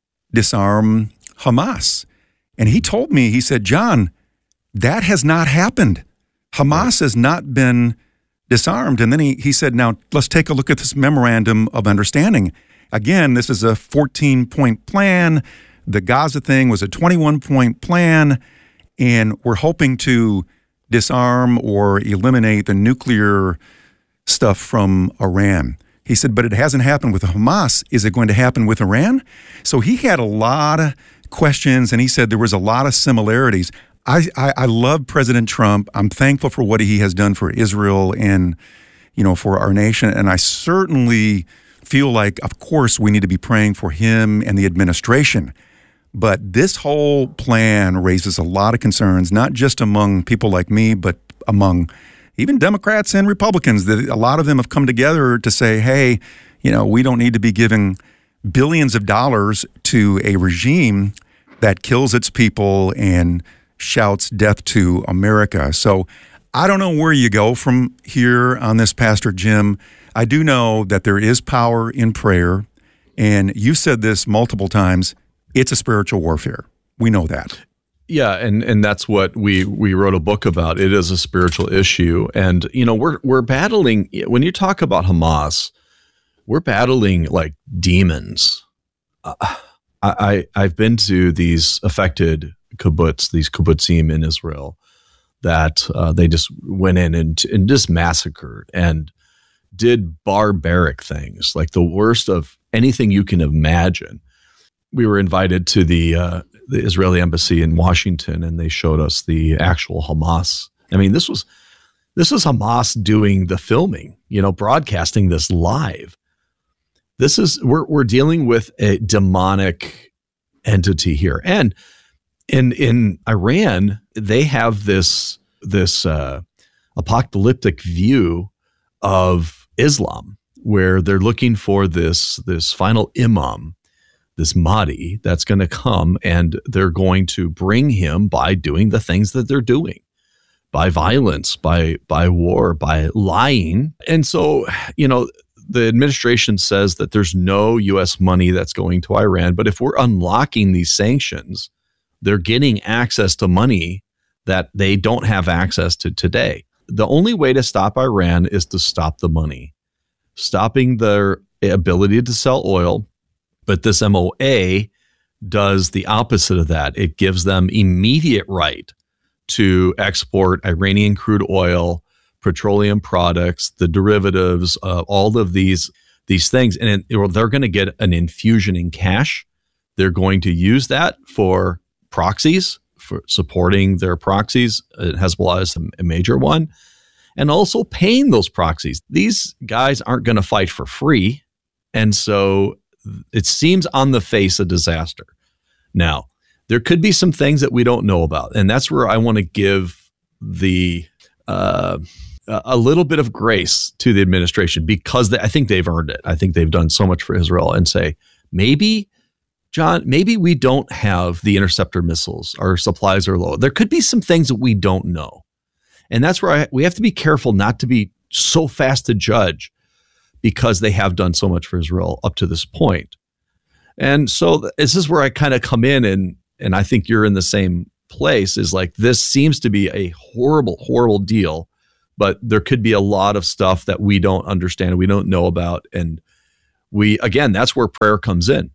disarm Hamas. And he told me, he said, John, that has not happened. Hamas has not been disarmed. And then he said, now let's take a look at this memorandum of understanding. Again, this is a 14-point plan. The Gaza thing was a 21-point plan. And we're hoping to disarm or eliminate the nuclear stuff from Iran. He said, but it hasn't happened with Hamas. Is it going to happen with Iran? So he had a lot of questions, and he said there was a lot of similarities. I love President Trump. I'm thankful for what he has done for Israel and, for our nation. And I certainly feel like, of course, we need to be praying for him and the administration. But this whole plan raises a lot of concerns, not just among people like me, but among even Democrats and Republicans. A lot of them have come together to say, hey, we don't need to be giving billions of dollars to a regime that kills its people and shouts death to America. So I don't know where you go from here on this, Pastor Jim. I do know that there is power in prayer. And you said this multiple times. It's a spiritual warfare. We know that. Yeah, and that's what we wrote a book about. It is a spiritual issue. And, we're battling, when you talk about Hamas, we're battling like demons. I've been to these affected kibbutz, these kibbutzim in Israel, that they just went in and just massacred and did barbaric things, like the worst of anything you can imagine. We were invited to the Israeli embassy in Washington, and they showed us the actual Hamas. I mean, this is Hamas doing the filming, broadcasting this live. We're dealing with a demonic entity here, and in Iran they have this apocalyptic view of Islam, where they're looking for this final imam, this Mahdi that's going to come, and they're going to bring him by doing the things that they're doing, by violence, by war, by lying. And so, the administration says that there's no U.S. money that's going to Iran, but if we're unlocking these sanctions, they're getting access to money that they don't have access to today. The only way to stop Iran is to stop the money, stopping their ability to sell oil. But this MOA does the opposite of that. It gives them immediate right to export Iranian crude oil, petroleum products, the derivatives, all of these things. And they're going to get an infusion in cash. They're going to use that for proxies, for supporting their proxies. Hezbollah is a major one. And also paying those proxies. These guys aren't going to fight for free. And so it seems on the face a disaster. Now, there could be some things that we don't know about. And that's where I want to give a little bit of grace to the administration, because I think they've earned it. I think they've done so much for Israel, and say, maybe, John, maybe we don't have the interceptor missiles. Our supplies are low. There could be some things that we don't know. And that's where we have to be careful not to be so fast to judge, because they have done so much for Israel up to this point. And so this is where I kind of come in, and I think you're in the same place, is like, this seems to be a horrible, horrible deal, but there could be a lot of stuff that we don't understand, we don't know about. And again, that's where prayer comes in.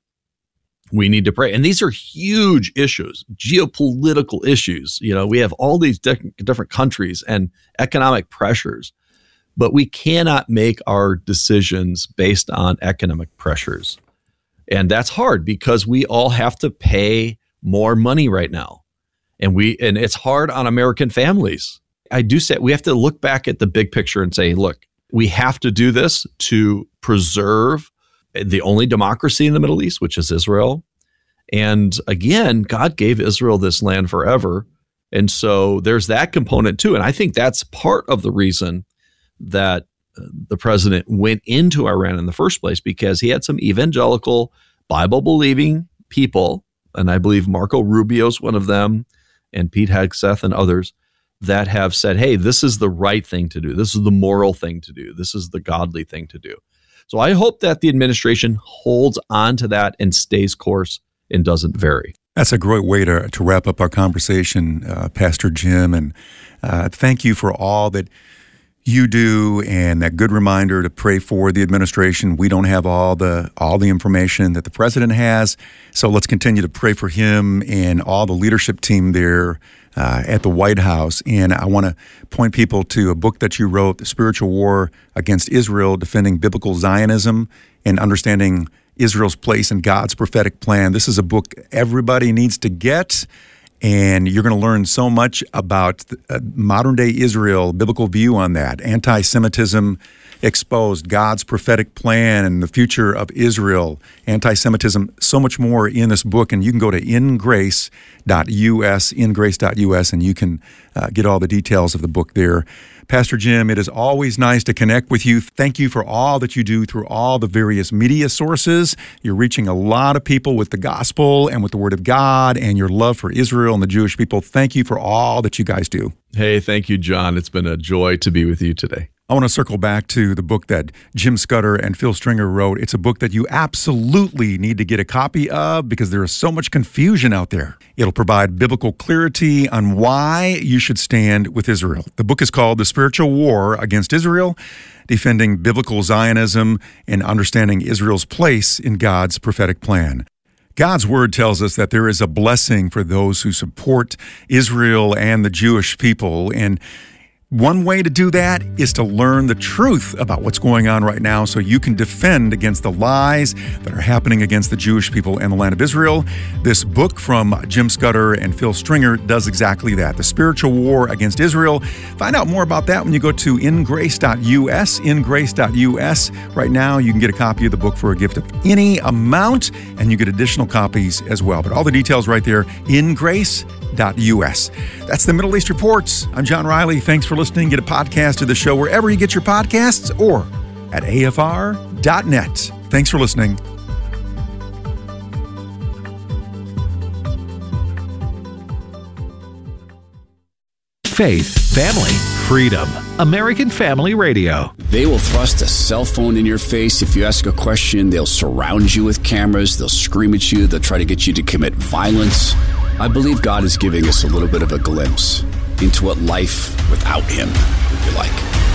We need to pray. And these are huge issues, geopolitical issues. We have all these different countries and economic pressures, but we cannot make our decisions based on economic pressures. And that's hard, because we all have to pay more money right now. And it's hard on American families. I do say we have to look back at the big picture and say, look, we have to do this to preserve the only democracy in the Middle East, which is Israel. And again, God gave Israel this land forever. And so there's that component too. And I think that's part of the reason that the president went into Iran in the first place, because he had some evangelical, Bible-believing people, and I believe Marco Rubio's one of them, and Pete Hegseth and others, that have said, hey, this is the right thing to do. This is the moral thing to do. This is the godly thing to do. So I hope that the administration holds on to that and stays course and doesn't vary. That's a great way to wrap up our conversation, Pastor Jim. And thank you for all that you do, and that good reminder to pray for the administration. We don't have all the information that the president has, so let's continue to pray for him and all the leadership team there at the White House. And I want to point people to a book that you wrote, The Spiritual War Against Israel, Defending Biblical Zionism and Understanding Israel's Place in God's Prophetic Plan. This is a book everybody needs to get, and you're going to learn so much about modern-day Israel, biblical view on that, anti-Semitism exposed, God's prophetic plan and the future of Israel, anti-Semitism, so much more in this book. And you can go to ingrace.us, and you can get all the details of the book there. Pastor Jim, it is always nice to connect with you. Thank you for all that you do through all the various media sources. You're reaching a lot of people with the gospel and with the word of God and your love for Israel and the Jewish people. Thank you for all that you guys do. Hey, thank you, John. It's been a joy to be with you today. I want to circle back to the book that Jim Scudder and Phil Stringer wrote. It's a book that you absolutely need to get a copy of, because there is so much confusion out there. It'll provide biblical clarity on why you should stand with Israel. The book is called The Spiritual War Against Israel, Defending Biblical Zionism and Understanding Israel's Place in God's Prophetic Plan. God's word tells us that there is a blessing for those who support Israel and the Jewish people. And one way to do that is to learn the truth about what's going on right now, so you can defend against the lies that are happening against the Jewish people and the land of Israel. This book from Jim Scudder and Phil Stringer does exactly that, The Spiritual War Against Israel. Find out more about that when you go to ingrace.us, ingrace.us. Right now, you can get a copy of the book for a gift of any amount, and you get additional copies as well. But all the details right there, ingrace.us. That's the Middle East Reports. I'm John Riley. Thanks for listening. Get a podcast of the show wherever you get your podcasts or at afr.net. Thanks for listening. Faith, family, freedom. American Family Radio. They will thrust a cell phone in your face. If you ask a question, they'll surround you with cameras. They'll scream at you. They'll try to get you to commit violence. I believe God is giving us a little bit of a glimpse into what life without Him would be like.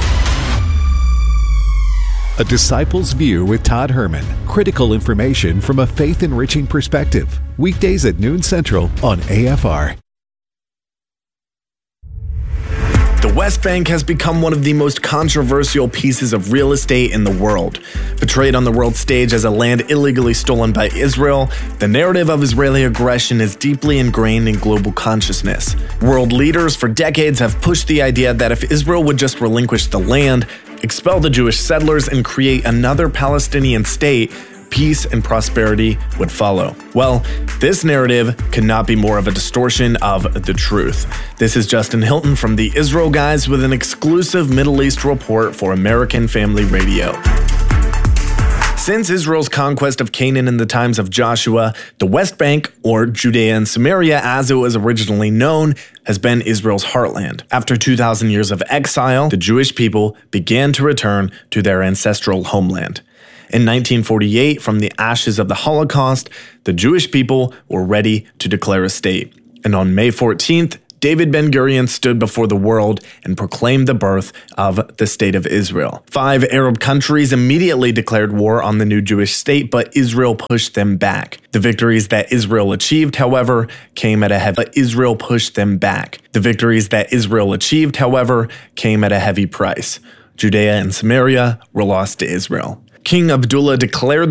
A Disciple's View with Todd Herman. Critical information from a faith-enriching perspective. Weekdays at noon Central on AFR. The West Bank has become one of the most controversial pieces of real estate in the world. Portrayed on the world stage as a land illegally stolen by Israel, the narrative of Israeli aggression is deeply ingrained in global consciousness. World leaders for decades have pushed the idea that if Israel would just relinquish the land, expel the Jewish settlers, and create another Palestinian state, peace and prosperity would follow. Well, this narrative could not be more of a distortion of the truth. This is Justin Hilton from the Israel Guys with an exclusive Middle East report for American Family Radio. Since Israel's conquest of Canaan in the times of Joshua, the West Bank, or Judea and Samaria as it was originally known, has been Israel's heartland. After 2,000 years of exile, the Jewish people began to return to their ancestral homeland. In 1948, from the ashes of the Holocaust, the Jewish people were ready to declare a state. And on May 14th, David Ben-Gurion stood before the world and proclaimed the birth of the State of Israel. 5 Arab countries immediately declared war on the new Jewish state, but Israel pushed them back. The victories that Israel achieved, however, came at a heavy price. Judea and Samaria were lost to Israel. King Abdullah declared